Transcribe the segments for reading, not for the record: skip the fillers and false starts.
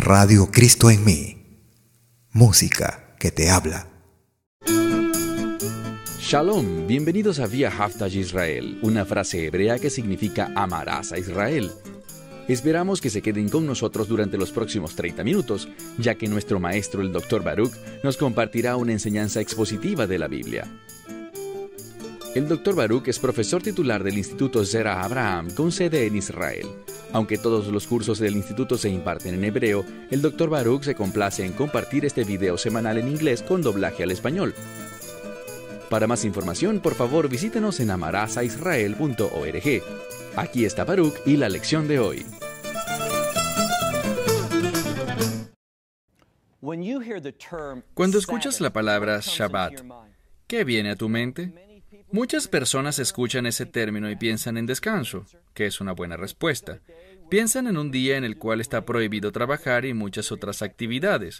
Radio Cristo en mí. Música que te habla. Shalom, bienvenidos a Via Haftaj Israel, una frase hebrea que significa amarás a Israel. Esperamos que se queden con nosotros durante los próximos 30 minutos, ya que nuestro maestro, el Dr. Baruch, nos compartirá una enseñanza expositiva de la Biblia. El Dr. Baruch es profesor titular del Instituto Zera Abraham con sede en Israel. Aunque todos los cursos del instituto se imparten en hebreo, el Dr. Baruch se complace en compartir este video semanal en inglés con doblaje al español. Para más información, por favor, visítenos en amarasaisrael.org. Aquí está Baruch y la lección de hoy. Cuando escuchas la palabra Shabbat, ¿qué viene a tu mente? Muchas personas escuchan ese término y piensan en descanso, que es una buena respuesta. Piensan en un día en el cual está prohibido trabajar y muchas otras actividades.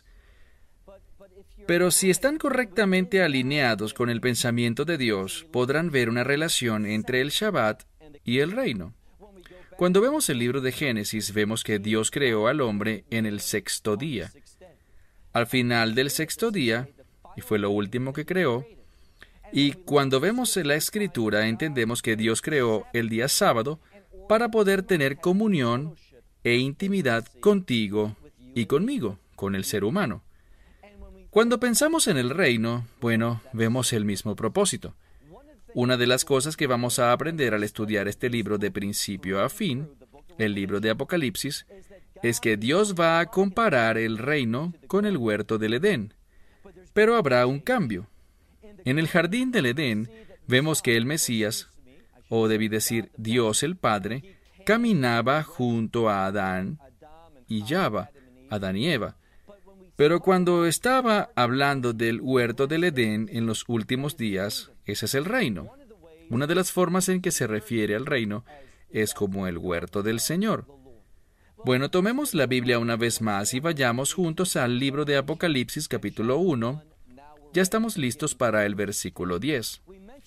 Pero si están correctamente alineados con el pensamiento de Dios, podrán ver una relación entre el Shabbat y el reino. Cuando vemos el libro de Génesis, vemos que Dios creó al hombre en el sexto día. Al final del sexto día, y fue lo último que creó, y cuando vemos la Escritura, entendemos que Dios creó el día sábado para poder tener comunión e intimidad contigo y conmigo, con el ser humano. Cuando pensamos en el reino, vemos el mismo propósito. Una de las cosas que vamos a aprender al estudiar este libro de principio a fin, el libro de Apocalipsis, es que Dios va a comparar el reino con el huerto del Edén. Pero habrá un cambio. En el jardín del Edén, vemos que el Mesías, o debí decir Dios el Padre, caminaba junto a Adán y Java, Adán y Eva. Pero cuando estaba hablando del huerto del Edén en los últimos días, ese es el reino. Una de las formas en que se refiere al reino es como el huerto del Señor. Tomemos la Biblia una vez más y vayamos juntos al libro de Apocalipsis capítulo 1. Ya estamos listos para el versículo 10.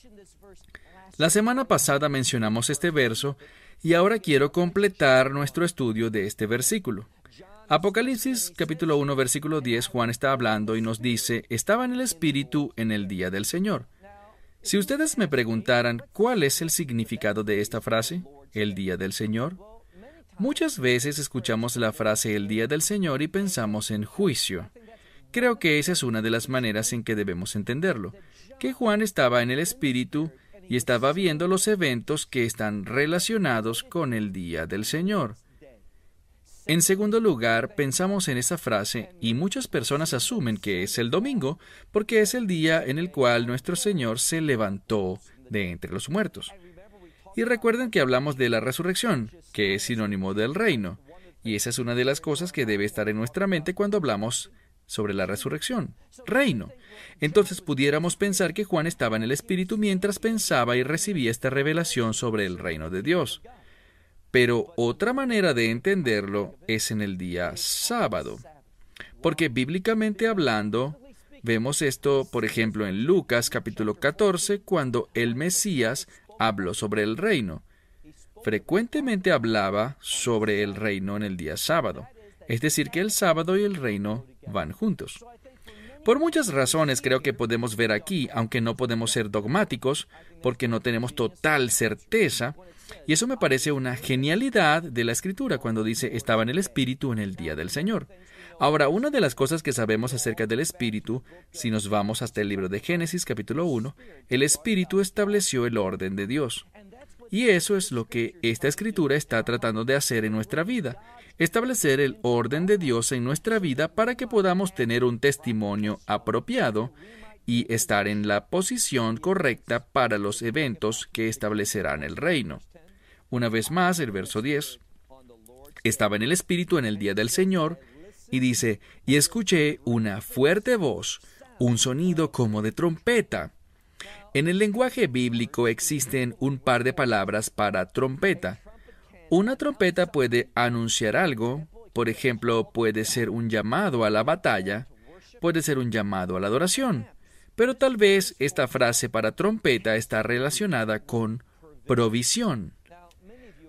La semana pasada mencionamos este verso y ahora quiero completar nuestro estudio de este versículo. Apocalipsis capítulo 1 versículo 10, Juan está hablando y nos dice, estaba en el Espíritu en el día del Señor. Si ustedes me preguntaran cuál es el significado de esta frase, el día del Señor, muchas veces escuchamos la frase el día del Señor y pensamos en juicio. Creo que esa es una de las maneras en que debemos entenderlo, que Juan estaba en el Espíritu y estaba viendo los eventos que están relacionados con el día del Señor. En segundo lugar, pensamos en esa frase y muchas personas asumen que es el domingo porque es el día en el cual nuestro Señor se levantó de entre los muertos. Y recuerden que hablamos de la resurrección, que es sinónimo del reino, y esa es una de las cosas que debe estar en nuestra mente cuando hablamos sobre la resurrección, reino. Entonces pudiéramos pensar que Juan estaba en el Espíritu mientras pensaba y recibía esta revelación sobre el reino de Dios. Pero otra manera de entenderlo es en el día sábado. Porque bíblicamente hablando, vemos esto, por ejemplo, en Lucas capítulo 14, cuando el Mesías habló sobre el reino. Frecuentemente hablaba sobre el reino en el día sábado. Es decir, que el sábado y el reino van juntos. Por muchas razones creo que podemos ver aquí, aunque no podemos ser dogmáticos, porque no tenemos total certeza, y eso me parece una genialidad de la Escritura cuando dice, estaba en el Espíritu en el día del Señor. Ahora, una de las cosas que sabemos acerca del Espíritu, si nos vamos hasta el libro de Génesis, capítulo 1, el Espíritu estableció el orden de Dios. Y eso es lo que esta Escritura está tratando de hacer en nuestra vida, establecer el orden de Dios en nuestra vida para que podamos tener un testimonio apropiado y estar en la posición correcta para los eventos que establecerán el reino. Una vez más, el verso 10, estaba en el Espíritu en el día del Señor, y dice, y escuché una fuerte voz, un sonido como de trompeta. En el lenguaje bíblico existen un par de palabras para trompeta. Una trompeta puede anunciar algo, por ejemplo, puede ser un llamado a la batalla, puede ser un llamado a la adoración, pero tal vez esta frase para trompeta está relacionada con provisión.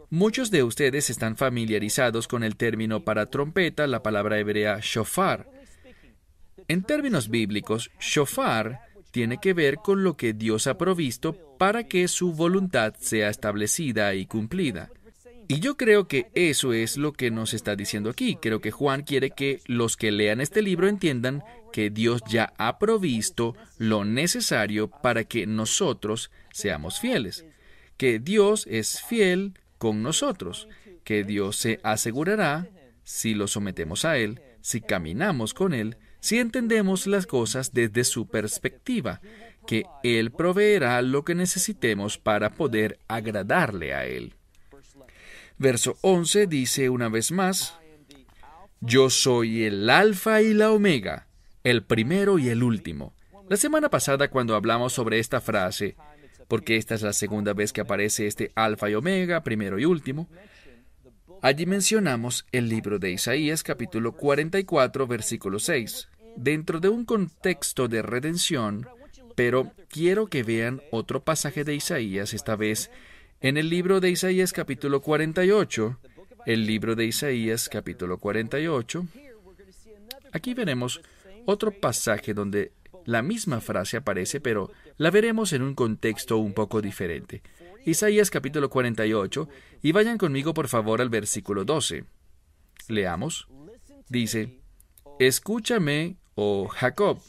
Muchos de ustedes están familiarizados con el término para trompeta, la palabra hebrea shofar. En términos bíblicos, shofar tiene que ver con lo que Dios ha provisto para que su voluntad sea establecida y cumplida. Y yo creo que eso es lo que nos está diciendo aquí. Creo que Juan quiere que los que lean este libro entiendan que Dios ya ha provisto lo necesario para que nosotros seamos fieles. Que Dios es fiel con nosotros. Que Dios se asegurará, si lo sometemos a Él, si caminamos con Él, si entendemos las cosas desde su perspectiva, que Él proveerá lo que necesitemos para poder agradarle a Él. Verso 11 dice una vez más, yo soy el Alfa y la Omega, el primero y el último. La semana pasada, cuando hablamos sobre esta frase, porque esta es la segunda vez que aparece este Alfa y Omega, primero y último, allí mencionamos el libro de Isaías, capítulo 44, versículo 6, dentro de un contexto de redención, pero quiero que vean otro pasaje de Isaías, esta vez en el libro de Isaías capítulo 48, el libro de Isaías capítulo 48, aquí veremos otro pasaje donde la misma frase aparece, pero la veremos en un contexto un poco diferente. Isaías capítulo 48, y vayan conmigo por favor al versículo 12. Leamos. Dice, escúchame, oh Jacob,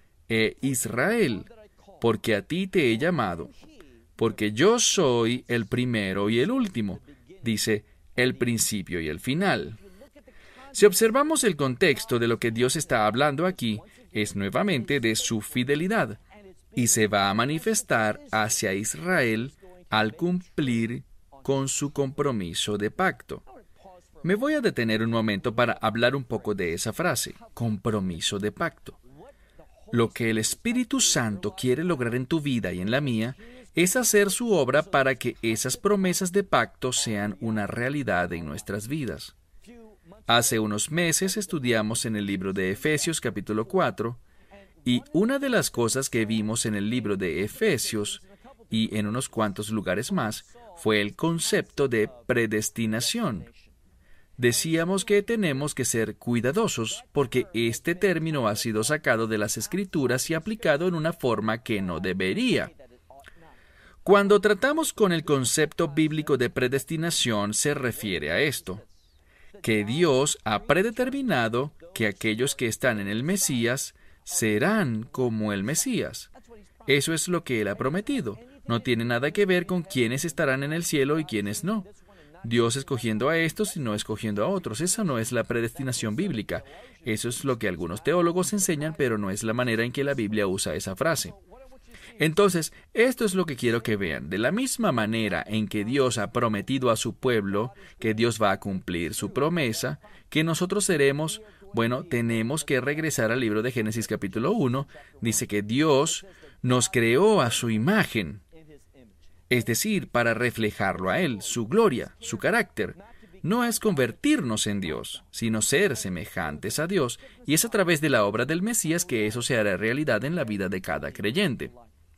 Israel, porque a ti te he llamado. Porque yo soy el primero y el último, dice, el principio y el final. Si observamos el contexto de lo que Dios está hablando aquí, es nuevamente de su fidelidad, y se va a manifestar hacia Israel al cumplir con su compromiso de pacto. Me voy a detener un momento para hablar un poco de esa frase, compromiso de pacto. Lo que el Espíritu Santo quiere lograr en tu vida y en la mía es hacer su obra para que esas promesas de pacto sean una realidad en nuestras vidas. Hace unos meses estudiamos en el libro de Efesios capítulo 4, y una de las cosas que vimos en el libro de Efesios y en unos cuantos lugares más fue el concepto de predestinación. Decíamos que tenemos que ser cuidadosos porque este término ha sido sacado de las Escrituras y aplicado en una forma que no debería. Cuando tratamos con el concepto bíblico de predestinación, se refiere a esto, que Dios ha predeterminado que aquellos que están en el Mesías serán como el Mesías. Eso es lo que Él ha prometido. No tiene nada que ver con quiénes estarán en el cielo y quiénes no. Dios escogiendo a estos y no escogiendo a otros. Esa no es la predestinación bíblica. Eso es lo que algunos teólogos enseñan, pero no es la manera en que la Biblia usa esa frase. Entonces, esto es lo que quiero que vean. De la misma manera en que Dios ha prometido a su pueblo que Dios va a cumplir su promesa, que nosotros seremos, tenemos que regresar al libro de Génesis capítulo 1. Dice que Dios nos creó a su imagen, es decir, para reflejarlo a Él, su gloria, su carácter. No es convertirnos en Dios, sino ser semejantes a Dios, y es a través de la obra del Mesías que eso se hará realidad en la vida de cada creyente.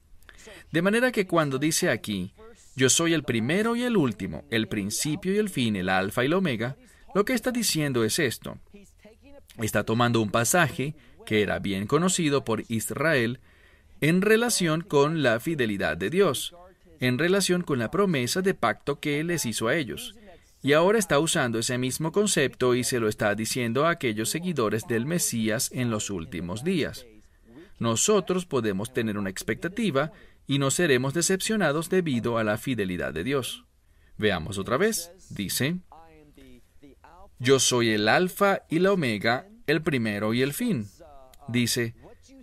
De manera que cuando dice aquí, yo soy el primero y el último, el principio y el fin, el alfa y el omega, lo que está diciendo es esto. Está tomando un pasaje que era bien conocido por Israel en relación con la fidelidad de Dios, en relación con la promesa de pacto que Él les hizo a ellos. Y ahora está usando ese mismo concepto y se lo está diciendo a aquellos seguidores del Mesías en los últimos días. Nosotros podemos tener una expectativa y no seremos decepcionados debido a la fidelidad de Dios. Veamos otra vez. Dice, yo soy el alfa y la omega, el primero y el fin. Dice,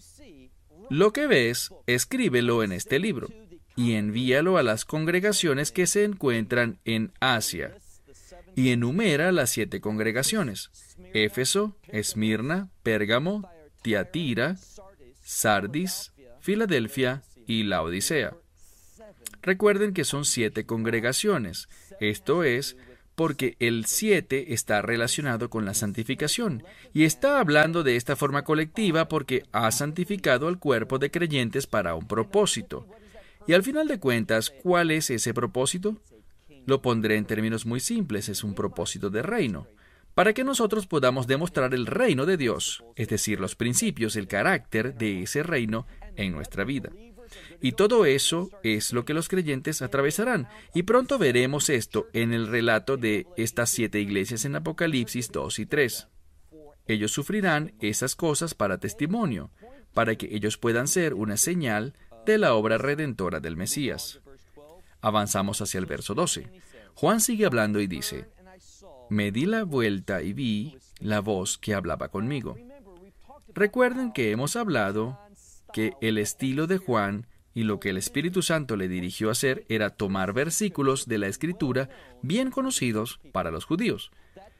lo que ves, escríbelo en este libro y envíalo a las congregaciones que se encuentran en Asia. Y enumera las 7 congregaciones: Éfeso, Esmirna, Pérgamo, Tiatira, Sardis, Filadelfia y Laodicea. Recuerden que son 7 congregaciones. Esto es porque el 7 está relacionado con la santificación, y está hablando de esta forma colectiva porque ha santificado al cuerpo de creyentes para un propósito. Y al final de cuentas, ¿cuál es ese propósito? Lo pondré en términos muy simples, es un propósito de reino, para que nosotros podamos demostrar el reino de Dios, es decir, los principios, el carácter de ese reino en nuestra vida. Y todo eso es lo que los creyentes atravesarán. Y pronto veremos esto en el relato de estas 7 iglesias en Apocalipsis 2 y 3. Ellos sufrirán esas cosas para testimonio, para que ellos puedan ser una señal de la obra redentora del Mesías. Avanzamos hacia el verso 12. Juan sigue hablando y dice: me di la vuelta y vi la voz que hablaba conmigo. Recuerden que hemos hablado que el estilo de Juan y lo que el Espíritu Santo le dirigió a hacer era tomar versículos de la Escritura bien conocidos para los judíos.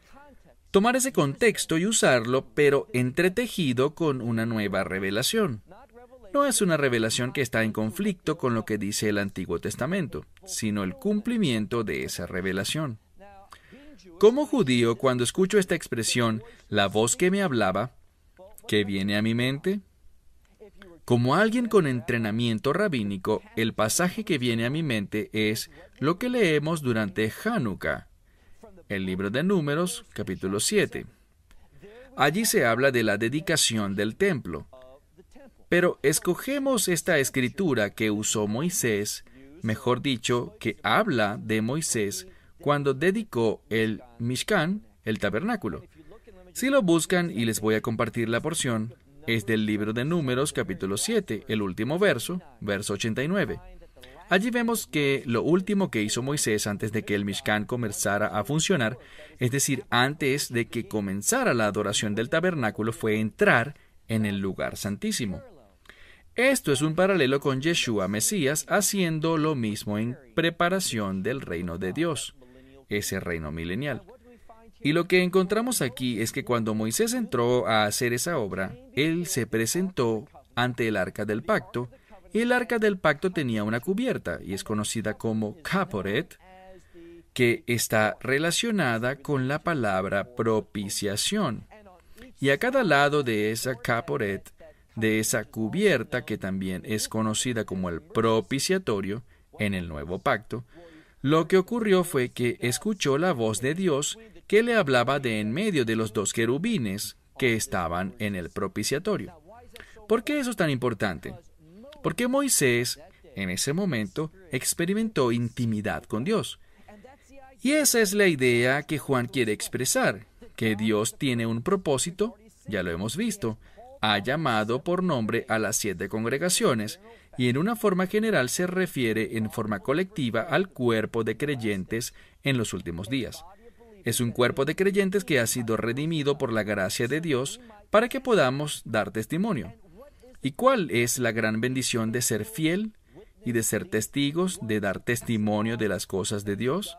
Tomar ese contexto y usarlo, pero entretejido con una nueva revelación. No es una revelación que está en conflicto con lo que dice el Antiguo Testamento, sino el cumplimiento de esa revelación. Como judío, cuando escucho esta expresión, la voz que me hablaba, ¿qué viene a mi mente? Como alguien con entrenamiento rabínico, el pasaje que viene a mi mente es lo que leemos durante Hanukkah, el libro de Números, capítulo 7. Allí se habla de la dedicación del templo. Pero escogemos esta escritura que usó Moisés, mejor dicho, que habla de Moisés cuando dedicó el Mishkan, el tabernáculo. Si lo buscan, y les voy a compartir la porción, es del libro de Números, capítulo 7, el último verso, verso 89. Allí vemos que lo último que hizo Moisés antes de que el Mishkan comenzara a funcionar, es decir, antes de que comenzara la adoración del tabernáculo, fue entrar en el lugar santísimo. Esto es un paralelo con Yeshua Mesías haciendo lo mismo en preparación del reino de Dios, ese reino milenial. Y lo que encontramos aquí es que cuando Moisés entró a hacer esa obra, él se presentó ante el arca del pacto, y el arca del pacto tenía una cubierta, y es conocida como caporet, que está relacionada con la palabra propiciación. Y a cada lado de esa caporet, de esa cubierta, que también es conocida como el propiciatorio en el nuevo pacto, lo que ocurrió fue que escuchó la voz de Dios que le hablaba de en medio de los 2 querubines que estaban en el propiciatorio. ¿Por qué eso es tan importante? Porque Moisés, en ese momento, experimentó intimidad con Dios. Y esa es la idea que Juan quiere expresar, que Dios tiene un propósito, ya lo hemos visto, ha llamado por nombre a las 7 congregaciones, y en una forma general se refiere en forma colectiva al cuerpo de creyentes en los últimos días. Es un cuerpo de creyentes que ha sido redimido por la gracia de Dios para que podamos dar testimonio. ¿Y cuál es la gran bendición de ser fiel y de ser testigos, de dar testimonio de las cosas de Dios?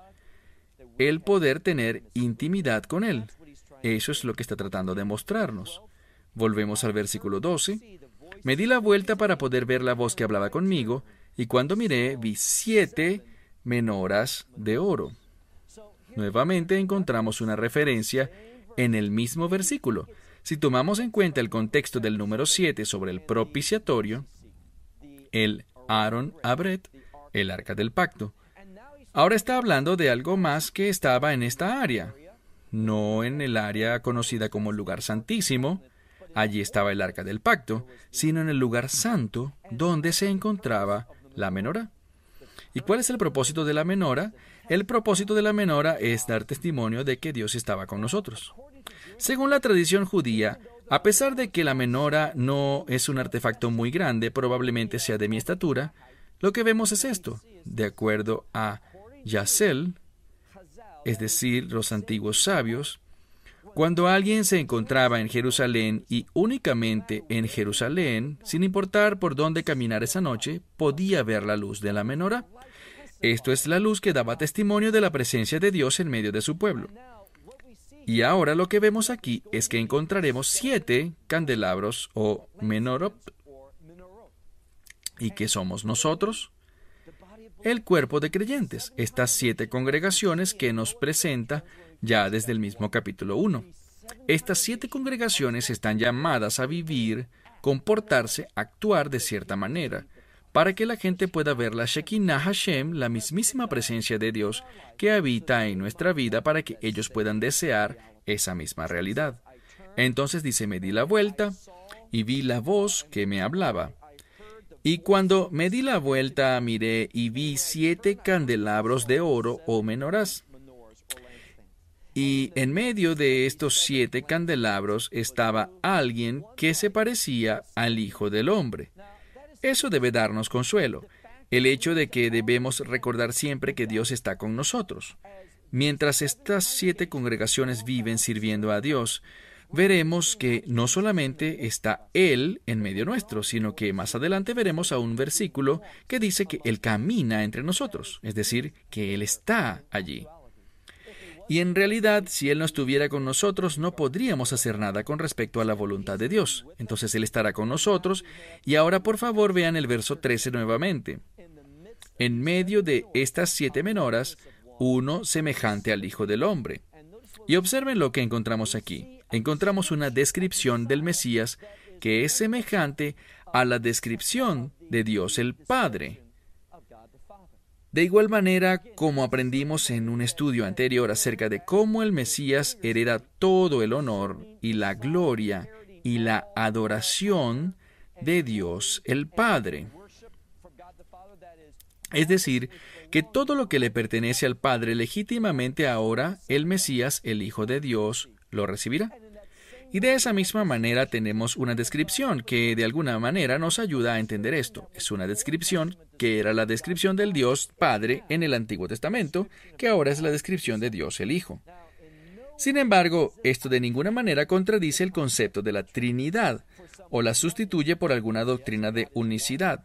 El poder tener intimidad con Él. Eso es lo que está tratando de mostrarnos. Volvemos al versículo 12. Me di la vuelta para poder ver la voz que hablaba conmigo, y cuando miré vi 7 menoras de oro. Nuevamente encontramos una referencia en el mismo versículo. Si tomamos en cuenta el contexto del número 7 sobre el propiciatorio, el Aaron Abret, el arca del pacto, ahora está hablando de algo más que estaba en esta área, no en el área conocida como el lugar santísimo, allí estaba el arca del pacto, sino en el lugar santo donde se encontraba la menorá. ¿Y cuál es el propósito de la menorá? El propósito de la menorá es dar testimonio de que Dios estaba con nosotros. Según la tradición judía, a pesar de que la menorá no es un artefacto muy grande, probablemente sea de mi estatura, lo que vemos es esto. De acuerdo a Yazel, es decir, los antiguos sabios, cuando alguien se encontraba en Jerusalén y únicamente en Jerusalén, sin importar por dónde caminar esa noche, podía ver la luz de la menorá. Esto es la luz que daba testimonio de la presencia de Dios en medio de su pueblo. Y ahora lo que vemos aquí es que encontraremos 7 candelabros o menorot. ¿Y qué somos nosotros? El cuerpo de creyentes, estas 7 congregaciones que nos presenta ya desde el mismo capítulo 1. Estas 7 congregaciones están llamadas a vivir, comportarse, actuar de cierta manera, para que la gente pueda ver la Shekinah Hashem, la mismísima presencia de Dios que habita en nuestra vida, para que ellos puedan desear esa misma realidad. Entonces dice, me di la vuelta y vi la voz que me hablaba. Y cuando me di la vuelta, miré y vi 7 candelabros de oro o menorás. Y en medio de estos 7 candelabros estaba alguien que se parecía al Hijo del Hombre. Eso debe darnos consuelo, el hecho de que debemos recordar siempre que Dios está con nosotros. Mientras estas 7 congregaciones viven sirviendo a Dios, veremos que no solamente está Él en medio nuestro, sino que más adelante veremos a un versículo que dice que Él camina entre nosotros, es decir, que Él está allí. Y en realidad, si Él no estuviera con nosotros, no podríamos hacer nada con respecto a la voluntad de Dios. Entonces Él estará con nosotros. Y ahora, por favor, vean el verso 13 nuevamente. En medio de estas 7 menorás, uno semejante al Hijo del Hombre. Y observen lo que encontramos aquí. Encontramos una descripción del Mesías que es semejante a la descripción de Dios el Padre. De igual manera, como aprendimos en un estudio anterior acerca de cómo el Mesías hereda todo el honor y la gloria y la adoración de Dios el Padre. Es decir, que todo lo que le pertenece al Padre legítimamente ahora, el Mesías, el Hijo de Dios, lo recibirá. Y de esa misma manera tenemos una descripción que de alguna manera nos ayuda a entender esto. Es una descripción que era la descripción del Dios Padre en el Antiguo Testamento, que ahora es la descripción de Dios el Hijo. Sin embargo, esto de ninguna manera contradice el concepto de la Trinidad, o la sustituye por alguna doctrina de unicidad.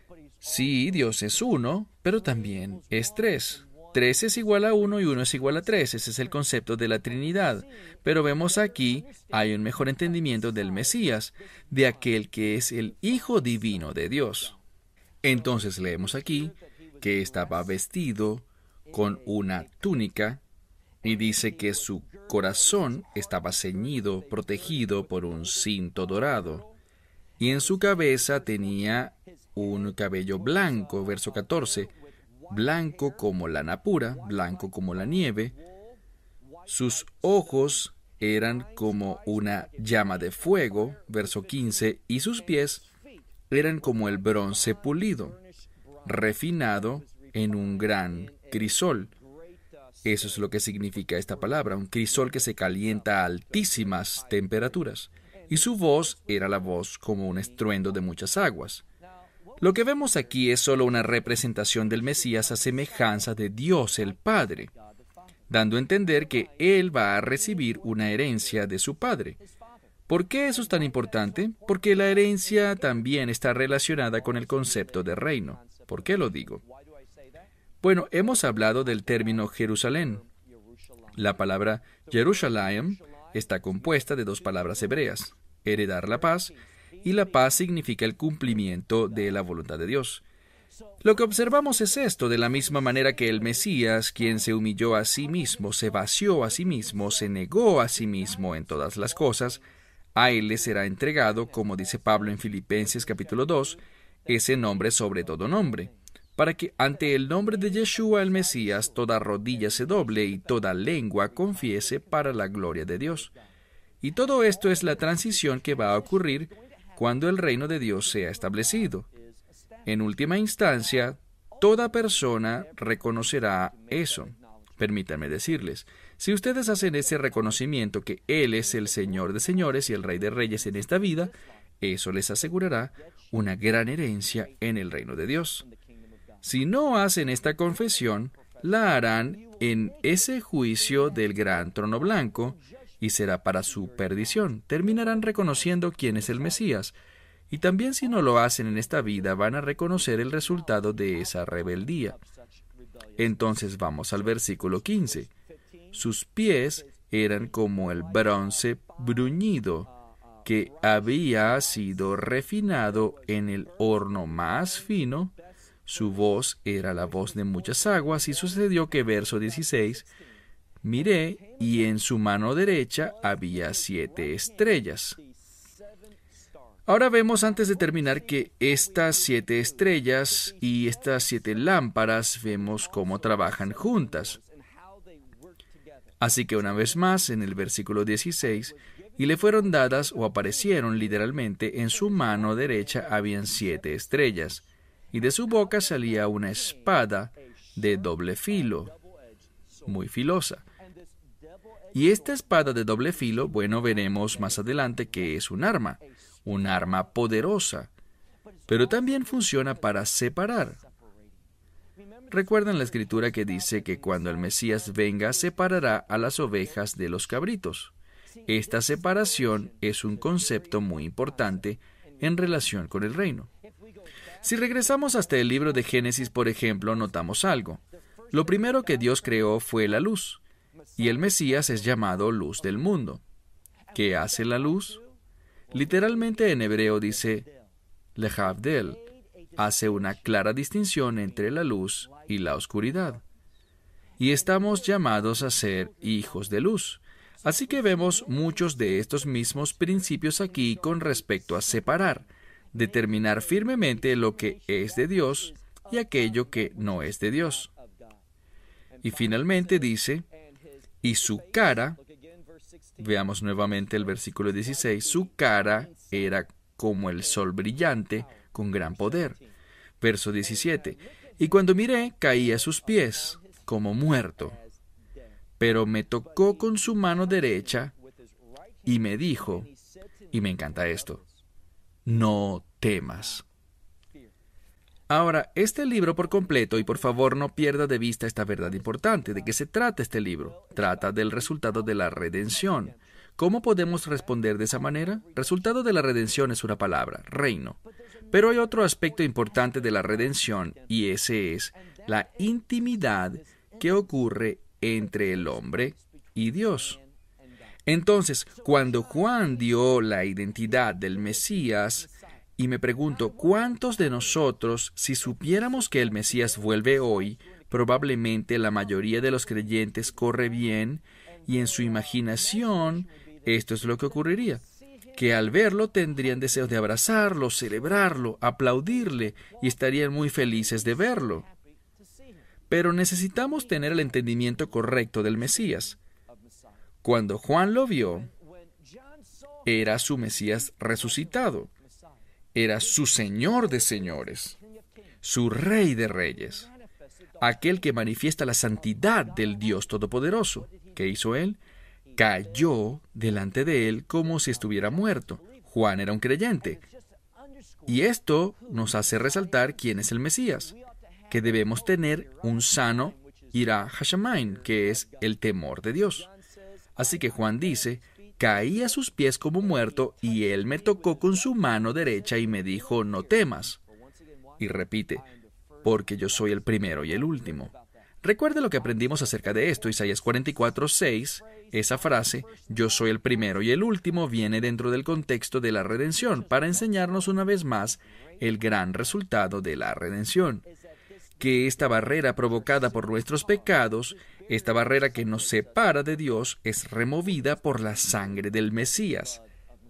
Sí, Dios es uno, pero también es 3. 3 es igual a 1 y 1 es igual a 3. Ese es el concepto de la Trinidad. Pero vemos aquí, hay un mejor entendimiento del Mesías, de aquel que es el Hijo Divino de Dios. Entonces leemos aquí que estaba vestido con una túnica y dice que su corazón estaba ceñido, protegido por un cinto dorado. Y en su cabeza tenía un cabello blanco, verso 14, blanco como lana pura, blanco como la nieve. Sus ojos eran como una llama de fuego, verso 15, y sus pies eran como el bronce pulido, refinado en un gran crisol. Eso es lo que significa esta palabra, un crisol que se calienta a altísimas temperaturas. Y su voz era la voz como un estruendo de muchas aguas. Lo que vemos aquí es solo una representación del Mesías a semejanza de Dios el Padre, dando a entender que Él va a recibir una herencia de su Padre. ¿Por qué eso es tan importante? Porque la herencia también está relacionada con el concepto de reino. ¿Por qué lo digo? Bueno, hemos hablado del término Jerusalén. La palabra Jerusalem está compuesta de 2 palabras hebreas, heredar la paz, y la paz significa el cumplimiento de la voluntad de Dios. Lo que observamos es esto, de la misma manera que el Mesías, quien se humilló a sí mismo, se vació a sí mismo, se negó a sí mismo en todas las cosas, a Él le será entregado, como dice Pablo en Filipenses capítulo 2, ese nombre sobre todo nombre, para que ante el nombre de Yeshua el Mesías toda rodilla se doble y toda lengua confiese para la gloria de Dios. Y todo esto es la transición que va a ocurrir cuando el reino de Dios sea establecido. En última instancia, toda persona reconocerá eso. Permítanme decirles, si ustedes hacen ese reconocimiento que Él es el Señor de señores y el Rey de reyes en esta vida, eso les asegurará una gran herencia en el reino de Dios. Si no hacen esta confesión, la harán en ese juicio del gran trono blanco, y será para su perdición. Terminarán reconociendo quién es el Mesías, y también si no lo hacen en esta vida, van a reconocer el resultado de esa rebeldía. Entonces vamos al versículo 15. Sus pies eran como el bronce bruñido, que había sido refinado en el horno más fino. Su voz era la voz de muchas aguas, y sucedió que, verso 16, miré, y en su mano derecha había 7 estrellas. Ahora vemos antes de terminar que estas 7 estrellas y estas 7 lámparas vemos cómo trabajan juntas. Así que una vez más en el versículo 16, y le fueron dadas o aparecieron literalmente en su mano derecha habían 7 estrellas, y de su boca salía una espada de doble filo, muy filosa. Y esta espada de doble filo, bueno, veremos más adelante que es un arma poderosa, pero también funciona para separar. Recuerdan la escritura que dice que cuando el Mesías venga, separará a las ovejas de los cabritos. Esta separación es un concepto muy importante en relación con el reino. Si regresamos hasta el libro de Génesis, por ejemplo, notamos algo. Lo primero que Dios creó fue la luz, y el Mesías es llamado luz del mundo. ¿Qué hace la luz? Literalmente en hebreo dice lehavdel, hace una clara distinción entre la luz y la oscuridad. Y estamos llamados a ser hijos de luz. Así que vemos muchos de estos mismos principios aquí con respecto a separar, determinar firmemente lo que es de Dios y aquello que no es de Dios. Y finalmente dice, y su cara, veamos nuevamente el versículo 16, su cara era como el sol brillante con gran poder. Verso 17, y cuando miré, caí a sus pies, como muerto. Pero me tocó con su mano derecha y me dijo, y me encanta esto, no temas. Ahora, este libro por completo, y por favor no pierda de vista esta verdad importante. ¿De qué se trata este libro? Trata del resultado de la redención. ¿Cómo podemos responder de esa manera? Resultado de la redención es una palabra, reino. Pero hay otro aspecto importante de la redención, y ese es la intimidad que ocurre entre el hombre y Dios. Entonces, cuando Juan dio la identidad del Mesías, y me pregunto, ¿cuántos de nosotros, si supiéramos que el Mesías vuelve hoy, probablemente la mayoría de los creyentes corre bien, y en su imaginación esto es lo que ocurriría? Que al verlo tendrían deseos de abrazarlo, celebrarlo, aplaudirle, y estarían muy felices de verlo. Pero necesitamos tener el entendimiento correcto del Mesías. Cuando Juan lo vio, era su Mesías resucitado. Era su Señor de señores, su Rey de reyes, aquel que manifiesta la santidad del Dios Todopoderoso. ¿Qué hizo él? Cayó delante de él como si estuviera muerto. Juan era un creyente. Y esto nos hace resaltar quién es el Mesías, que debemos tener un sano ira hashamayim, que es el temor de Dios. Así que Juan dice, caí a sus pies como muerto, y él me tocó con su mano derecha y me dijo, no temas. Y repite, porque yo soy el primero y el último. Recuerde lo que aprendimos acerca de esto, Isaías 44:6, esa frase, yo soy el primero y el último, viene dentro del contexto de la redención, para enseñarnos una vez más el gran resultado de la redención. Que esta barrera provocada por nuestros pecados, esta barrera que nos separa de Dios, es removida por la sangre del Mesías.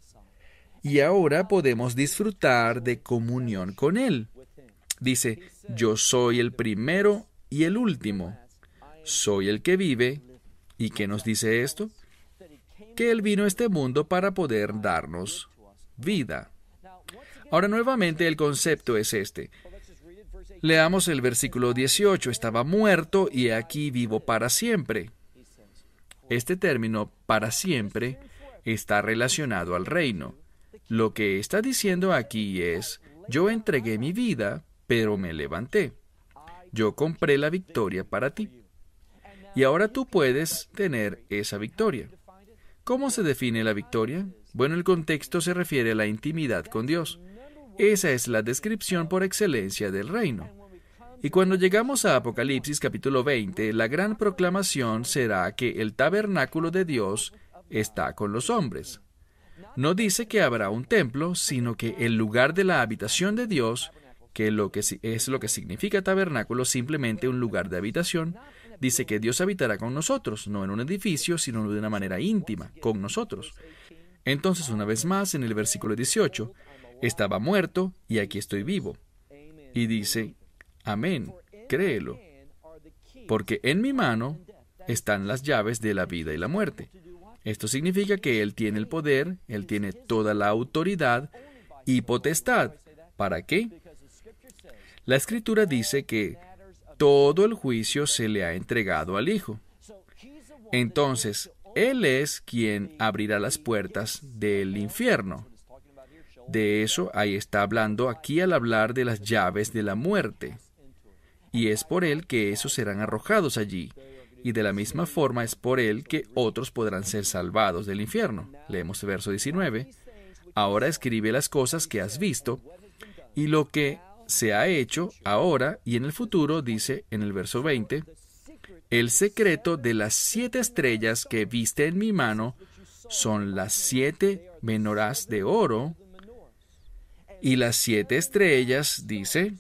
Y ahora podemos disfrutar de comunión con Él. Dice, yo soy el primero y el último. Soy el que vive. ¿Y qué nos dice esto? Que Él vino a este mundo para poder darnos vida. Ahora nuevamente el concepto es este. Leamos el versículo 18. Estaba muerto y aquí vivo para siempre. Este término, para siempre, está relacionado al reino. Lo que está diciendo aquí es, yo entregué mi vida, pero me levanté. Yo compré la victoria para ti. Y ahora tú puedes tener esa victoria. ¿Cómo se define la victoria? Bueno, el contexto se refiere a la intimidad con Dios. Esa es la descripción por excelencia del reino. Y cuando llegamos a Apocalipsis capítulo 20, la gran proclamación será que el tabernáculo de Dios está con los hombres. No dice que habrá un templo, sino que el lugar de la habitación de Dios, que es lo que significa tabernáculo, simplemente un lugar de habitación, dice que Dios habitará con nosotros, no en un edificio, sino de una manera íntima, con nosotros. Entonces, una vez más, en el versículo 18, Estaba muerto y aquí estoy vivo. Y dice, amén, créelo, porque en mi mano están las llaves de la vida y la muerte. Esto significa que Él tiene el poder, Él tiene toda la autoridad y potestad. ¿Para qué? La Escritura dice que todo el juicio se le ha entregado al Hijo. Entonces, Él es quien abrirá las puertas del infierno. De eso ahí está hablando aquí al hablar de las llaves de la muerte. Y es por Él que esos serán arrojados allí. Y de la misma forma es por Él que otros podrán ser salvados del infierno. Leemos el verso 19. Ahora escribe las cosas que has visto y lo que se ha hecho ahora y en el futuro, dice en el verso 20, el secreto de las 7 estrellas que viste en mi mano son las 7 menorás de oro, y las 7 estrellas, dice,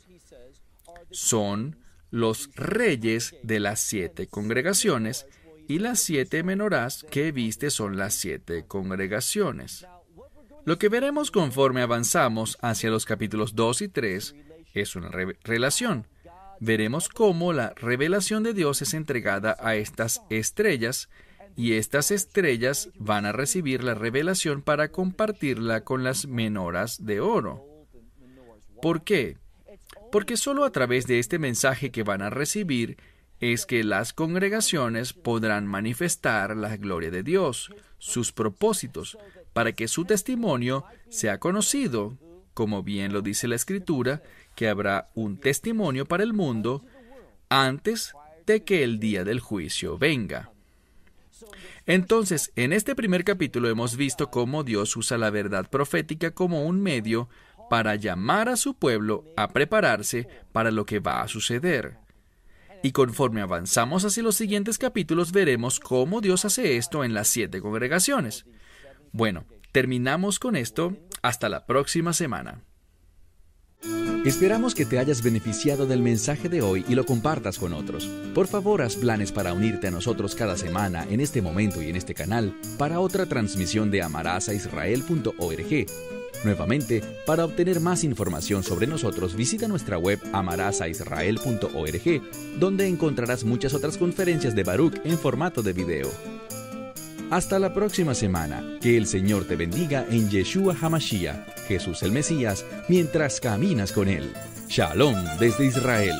son los reyes de las 7 congregaciones, y las 7 menorás que viste son las 7 congregaciones. Lo que veremos conforme avanzamos hacia los capítulos 2 y 3 es una relación. Veremos cómo la revelación de Dios es entregada a estas estrellas, y estas estrellas van a recibir la revelación para compartirla con las menoras de oro. ¿Por qué? Porque solo a través de este mensaje que van a recibir es que las congregaciones podrán manifestar la gloria de Dios, sus propósitos, para que su testimonio sea conocido, como bien lo dice la Escritura, que habrá un testimonio para el mundo antes de que el día del juicio venga. Entonces, en este primer capítulo hemos visto cómo Dios usa la verdad profética como un medio para llamar a su pueblo a prepararse para lo que va a suceder. Y conforme avanzamos hacia los siguientes capítulos, veremos cómo Dios hace esto en las 7 congregaciones. Bueno, terminamos con esto. Hasta la próxima semana. Esperamos que te hayas beneficiado del mensaje de hoy y lo compartas con otros. Por favor, haz planes para unirte a nosotros cada semana en este momento y en este canal para otra transmisión de amarazaisrael.org. Nuevamente, para obtener más información sobre nosotros, visita nuestra web amarazaisrael.org, donde encontrarás muchas otras conferencias de Baruch en formato de video. Hasta la próxima semana. Que el Señor te bendiga en Yeshua HaMashiach, Jesús el Mesías, mientras caminas con Él. Shalom desde Israel.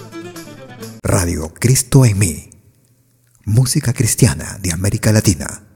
Radio Cristo en mí. Música cristiana de América Latina.